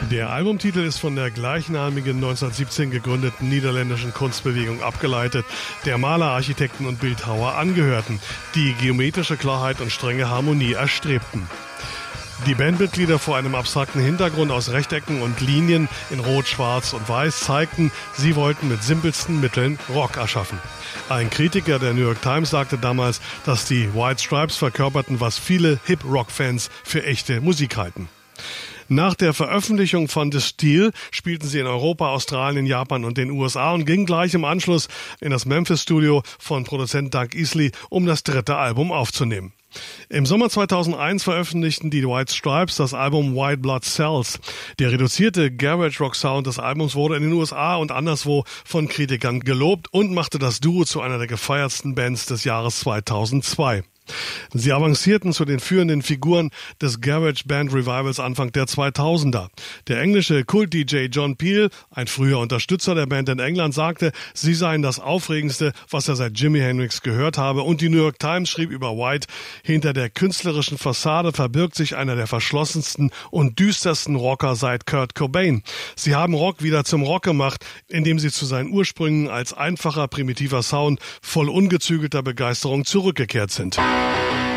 Der Albumtitel ist von der gleichnamigen 1917 gegründeten niederländischen Kunstbewegung abgeleitet, der Maler, Architekten und Bildhauer angehörten, die geometrische Klarheit und strenge Harmonie erstrebten. Die Bandmitglieder vor einem abstrakten Hintergrund aus Rechtecken und Linien in Rot, Schwarz und Weiß zeigten, sie wollten mit simpelsten Mitteln Rock erschaffen. Ein Kritiker der New York Times sagte damals, dass die White Stripes verkörperten, was viele Hip-Rock-Fans für echte Musik halten. Nach der Veröffentlichung von The Steel spielten sie in Europa, Australien, Japan und den USA und gingen gleich im Anschluss in das Memphis-Studio von Produzent Doug Easley, um das dritte Album aufzunehmen. Im Sommer 2001 veröffentlichten die White Stripes das Album White Blood Cells. Der reduzierte Garage-Rock-Sound des Albums wurde in den USA und anderswo von Kritikern gelobt und machte das Duo zu einer der gefeiertsten Bands des Jahres 2002. Sie avancierten zu den führenden Figuren des Garage Band Revivals Anfang der 2000er. Der englische Kult-DJ John Peel, ein früher Unterstützer der Band in England, sagte, sie seien das Aufregendste, was er seit Jimi Hendrix gehört habe. Und die New York Times schrieb über White, hinter der künstlerischen Fassade verbirgt sich einer der verschlossensten und düstersten Rocker seit Kurt Cobain. Sie haben Rock wieder zum Rock gemacht, indem sie zu seinen Ursprüngen als einfacher, primitiver Sound voll ungezügelter Begeisterung zurückgekehrt sind.